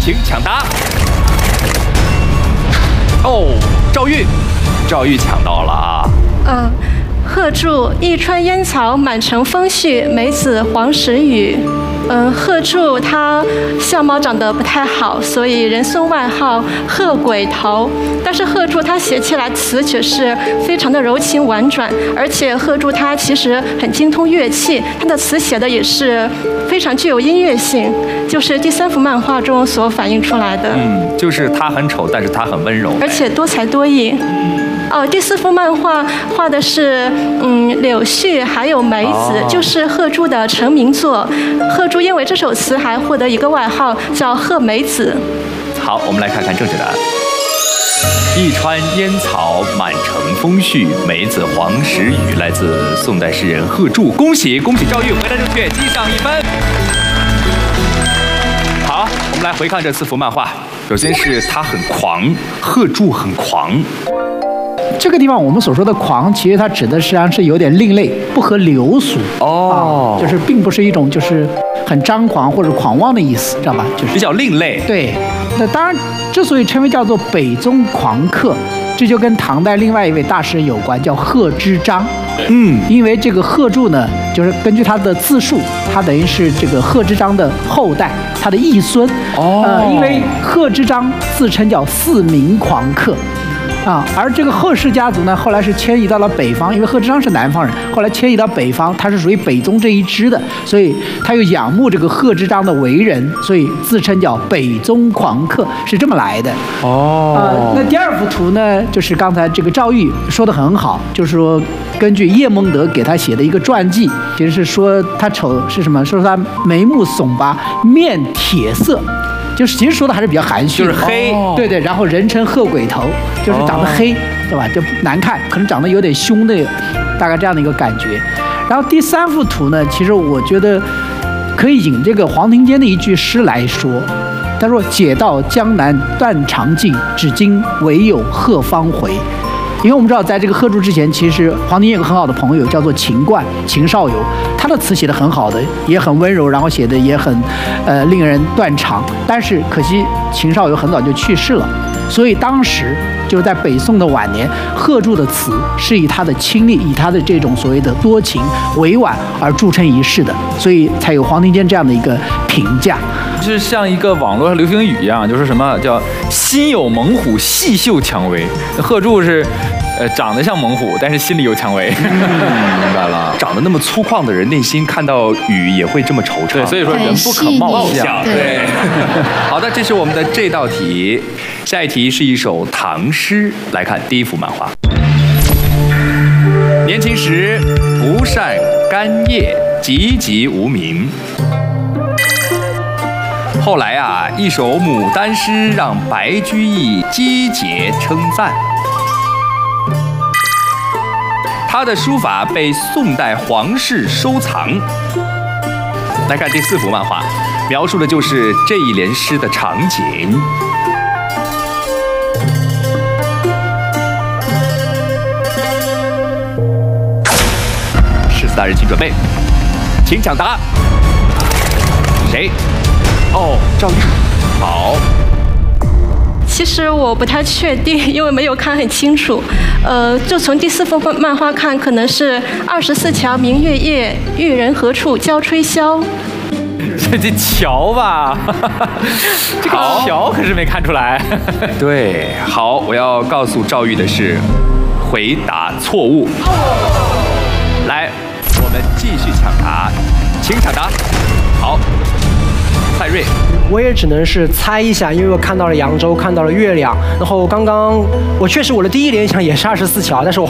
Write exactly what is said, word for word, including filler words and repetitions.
请抢答。哦，赵玉，赵玉抢到了啊。 嗯，贺铸一川烟草满城风絮，梅子黄时雨。嗯，贺铸他相貌长得不太好，所以人送外号贺鬼头。但是贺铸他写起来词却是非常的柔情婉转，而且贺铸他其实很精通乐器，他的词写的也是非常具有音乐性，就是第三幅漫画中所反映出来的。 嗯，就是他很丑，但是他很温柔， 而且多才多艺。哦，第四幅漫画画的是嗯柳絮还有梅子，哦、就是贺铸的成名作。贺铸因为这首词还获得一个外号叫贺梅子。 好，我们来看看正确答案。一川烟草满城风絮，梅子黄时雨，来自宋代诗人贺铸。恭喜恭喜赵玉回答正确，记上一分。好，我们来回看这四幅漫画。首先是他很狂，贺铸很狂。 这个地方我们所说的狂，其实它指的实际上是有点另类，不合流俗哦、 啊，就是并不是一种就是很张狂或者狂妄的意思，知道吧？就是比较另类。 对，那当然，之所以称为叫做北宗狂客，这就跟唐代另外一位大诗人有关，叫贺知章。嗯，因为这个贺铸呢，就是根据他的自述，他等于是这个贺知章的后代，他的义孙。哦，呃，因为贺知章自称叫四民狂客。啊，而这个贺氏家族呢，后来是迁移到了北方，因为贺知章是南方人，后来迁移到北方，他是属于北宗这一支的，所以他又仰慕这个贺知章的为人，所以自称叫北宗狂客，是这么来的。哦，呃，那第二幅图呢，就是刚才这个赵玉说的很好，就是说根据叶梦得给他写的一个传记，其实是说他丑是什么？说他眉目耸拔，面铁色。就是其实说的还是比较含蓄， 就是黑， 哦、对对，然后人称贺鬼头，就是长得黑，哦、对吧？就难看，可能长得有点凶的，大概这样的一个感觉。然后第三幅图呢，其实我觉得可以引这个黄庭坚的一句诗来说，他说：“解到江南断肠尽，至今唯有贺方回。”因为我们知道，在这个贺铸之前，其实黄庭坚有个很好的朋友叫做秦观，秦少游，他的词写得很好的，也很温柔，然后写的也很，呃，令人断肠。但是可惜秦少游很早就去世了，所以当时就是在北宋的晚年，贺铸的词是以他的亲历，以他的这种所谓的多情委婉而著称一世的，所以才有黄庭坚这样的一个评价。 就是像一个网络上流行语一样，就是什么叫心有猛虎，细嗅蔷薇。贺铸是，呃，长得像猛虎，但是心里有蔷薇。 嗯、明白了，长得那么粗犷的人，内心看到雨也会这么惆怅。 对，所以说人不可貌相。 对。好的，这是我们的这道题。下一题是一首唐诗，来看第一幅漫画。年轻时不善干叶，籍籍无名。后来啊，一首牡丹诗让白居易击节称赞。他的书法被宋代皇室收藏。来看第四幅漫画，描述的就是这一联诗的场景。十四大人请准备，请抢答。谁？哦，赵玉，好。 其实我不太确定，因为没有看很清楚。呃，就从第四幅漫画看，可能是二十四桥明月夜，玉人何处教吹箫。 这这桥吧，这个桥可是没看出来。 对，好，我要告诉赵玉的是，回答错误。来，我们继续抢答，请抢答。好。蔡瑞， 我也只能是猜一下，因为我看到了扬州，看到了月亮，然后刚刚我确实我的第一联想也是二十四桥，但是我